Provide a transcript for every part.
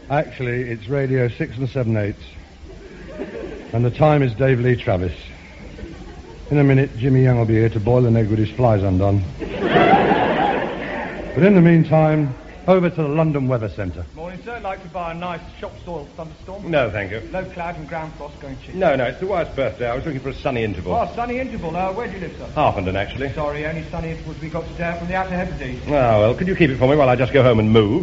Actually, it's radio 6 7/8. And the time is Dave Lee Travis. In a minute, Jimmy Young will be here to boil an egg with his flies undone. But in the meantime, over to the London Weather Centre. Morning, sir. I'd like to buy a nice shop-soiled thunderstorm. No, thank you. Low cloud and ground frost going cheap. No, it's the wife's birthday. I was looking for a sunny interval. Oh, sunny interval. Where do you live, sir? Harpenden, actually. Sorry, only sunny intervals we got today from the Outer Hebrides. Oh, well, could you keep it for me while I just go home and move?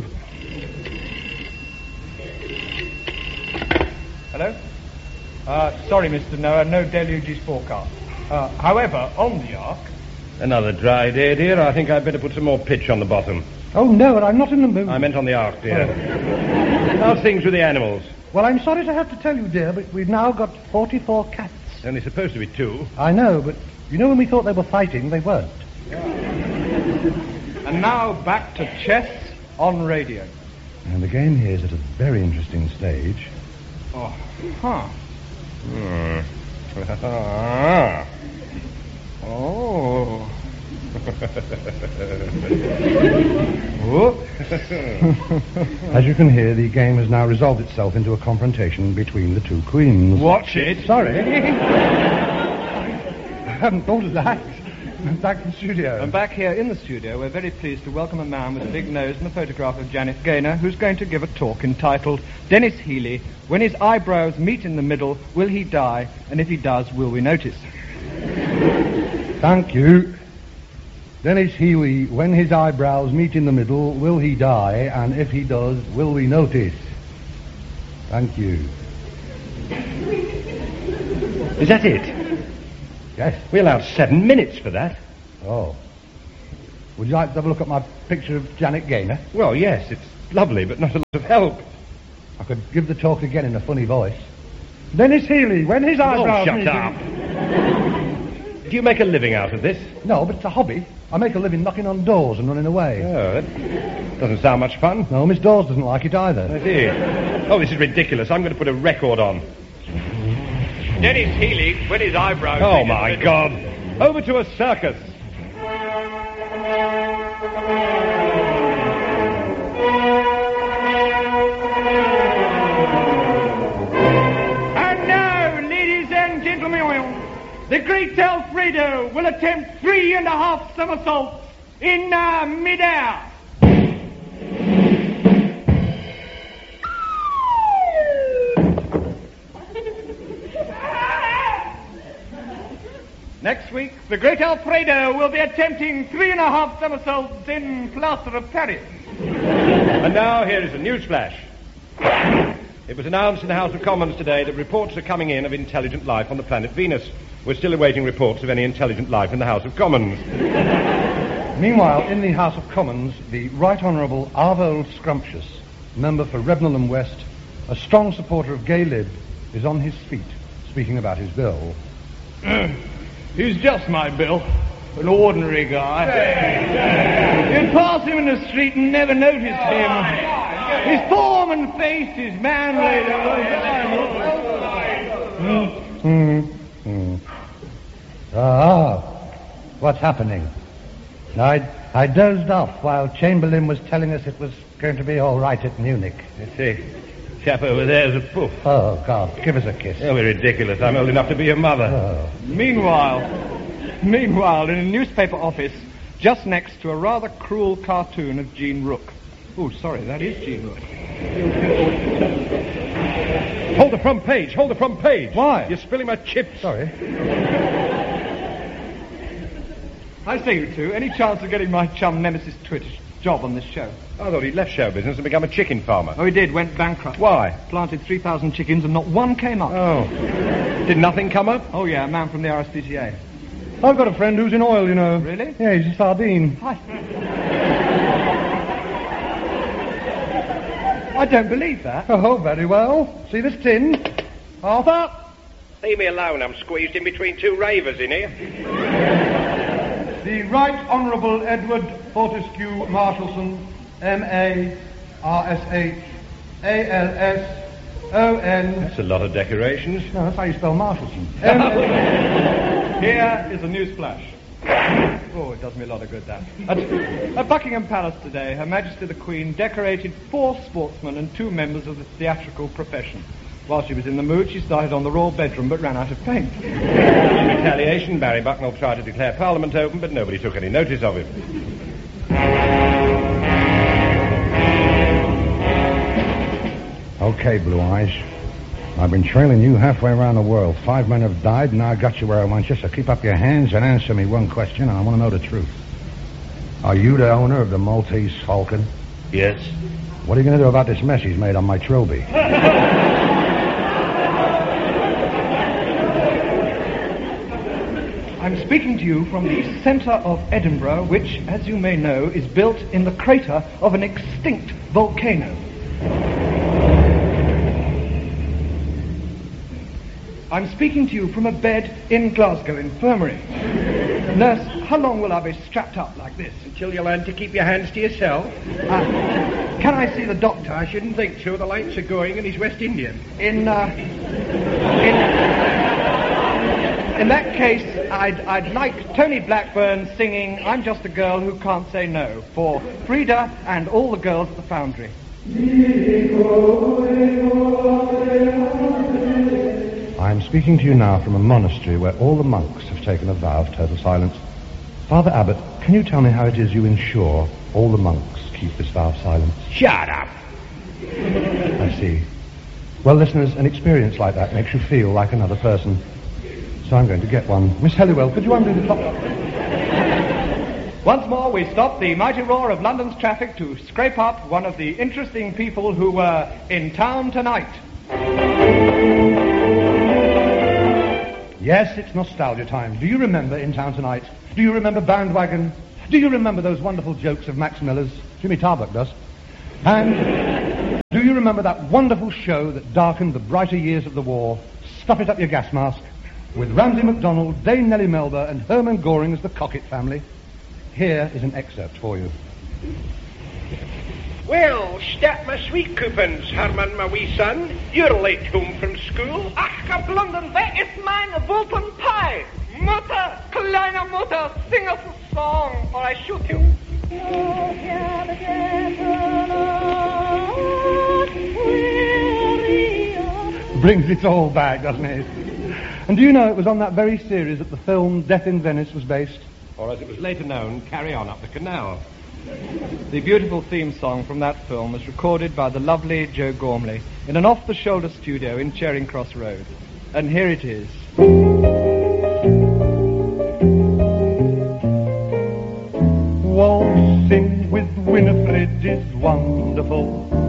Hello? Sorry, Mr. Noah, no deluges forecast. However, on the Ark... Another dry day, dear. I think I'd better put some more pitch on the bottom. Oh, no, I'm not in the mood. I meant on the Ark, dear. How's things with the animals? Well, I'm sorry to have to tell you, dear, but we've now got 44 cats. Only supposed to be 2. I know, but you know when we thought they were fighting, they weren't. And now back to chess on radio. And the game here is at a very interesting stage. Oh, huh. Oh. As you can hear, the game has now resolved itself into a confrontation between the 2 queens. Watch it. Sorry. I hadn't thought of that. Back in the studio. And back here in the studio, we're very pleased to welcome a man with a big nose and a photograph of Janet Gaynor, who's going to give a talk entitled Dennis Healy, When His Eyebrows Meet in the Middle, Will He Die? And if he does, will we notice? Thank you. Dennis Healy, when his eyebrows meet in the middle, will he die? And if he does, will we notice? Thank you. Is that it? Yes. We allowed 7 minutes for that. Oh. Would you like to have a look at my picture of Janet Gaynor? Well, yes, it's lovely, but not a lot of help. I could give the talk again in a funny voice. Dennis Healy, when his eyebrows shut meet up. Do you make a living out of this? No, but it's a hobby. I make a living knocking on doors and running away. Oh, that doesn't sound much fun. No, Miss Dawes doesn't like it either. I see. Oh, this is ridiculous. I'm going to put a record on. Dennis Healy, when his eyebrows... Oh, my God. Over to a circus. And now, ladies and gentlemen, the great Alfredo will attempt 3.5 somersaults in midair. Next week, the great Alfredo will be attempting 3.5 somersaults in plaster of Paris. And now here is a news flash. It was announced in the House of Commons today that reports are coming in of intelligent life on the planet Venus. We're still awaiting reports of any intelligent life in the House of Commons. Meanwhile, in the House of Commons, the Right Honourable Arvold Scrumptious, member for Revenham West, a strong supporter of Gay Lib, is on his feet, speaking about his bill. He's just my Bill, an ordinary guy. You'd pass him in the street and never notice him. His form and face is manly. What's happening? I dozed off while Chamberlain was telling us it was going to be all right at Munich. You see, chap over there's a poof. Oh, God, give us a kiss. Oh, we're ridiculous. I'm old enough to be your mother. Oh. Meanwhile, in a newspaper office, just next to a rather cruel cartoon of Jean Rook. Oh, sorry, that is Jean Rook. Hold the front page. Why? You're spilling my chips. Sorry. I say, you two, any chance of getting my chum Nemesis Twitch job on this show? I thought he'd left show business and become a chicken farmer. Oh, he did, went bankrupt. Why? Planted 3,000 chickens and not one came up. Oh. Did nothing come up? Oh, yeah, a man from the RSPCA. I've got a friend who's in oil, you know. Really? Yeah, he's a sardine. I don't believe that. Oh, very well. See this tin? Arthur? Leave me alone. I'm squeezed in between 2 ravers in here. The Right Honourable Edward Fortescue Marshalson, M.A., R.S.H., A.L.S.O.N. That's a lot of decorations. No, that's how you spell Marshalson. Here is a news flash. Oh, it does me a lot of good, that. At Buckingham Palace today, Her Majesty the Queen decorated 4 sportsmen and 2 members of the theatrical profession. While she was in the mood, she started on the royal bedroom but ran out of paint. In retaliation, Barry Bucknell tried to declare Parliament open, but nobody took any notice of him. Okay, Blue Eyes. I've been trailing you halfway around the world. 5 men have died, and now I got you where I want you, so keep up your hands and answer me one question, and I want to know the truth. Are you the owner of the Maltese Falcon? Yes. What are you going to do about this mess he's made on my trilby? I'm speaking to you from the centre of Edinburgh, which, as you may know, is built in the crater of an extinct volcano. I'm speaking to you from a bed in Glasgow Infirmary. Nurse, how long will I be strapped up like this? Until you learn to keep your hands to yourself. Can I see the doctor? I shouldn't think so. The lights are going and he's West Indian. In that case, I'd like Tony Blackburn singing I'm Just a Girl Who Can't Say No for Frida and all the girls at the Foundry. I'm speaking to you now from a monastery where all the monks have taken a vow of total silence. Father Abbot, can you tell me how it is you ensure all the monks keep this vow of silence? Shut up! I see. Well, listeners, an experience like that makes you feel like another person. So I'm going to get one. Miss Helliwell, could you undo the clock? Once more, we stop the mighty roar of London's traffic to scrape up one of the interesting people who were in town tonight. Yes, it's nostalgia time. Do you remember In Town Tonight? Do you remember Bandwagon? Do you remember those wonderful jokes of Max Miller's? Jimmy Tarbuck does. And do you remember that wonderful show that darkened the brighter years of the war, Stuff It Up Your Gas Mask, with Ramsay MacDonald, Dame Nellie Melba, and Herman Goring as the Cockett family? Here is an excerpt for you. Well, start my sweet coupons, Herman, my wee son. You're late home from school. Ach, Blunden, wer ist mein Vulcan Pie? Mutter, kleiner Mutter, sing us a song, or I shoot you. Brings it all back, doesn't it? And do you know it was on that very series that the film Death in Venice was based? Or as it was later known, Carry On Up the Canal. The beautiful theme song from that film was recorded by the lovely Joe Gormley in an off-the-shoulder studio in Charing Cross Road. And here it is. Waltzing with Winifred is wonderful.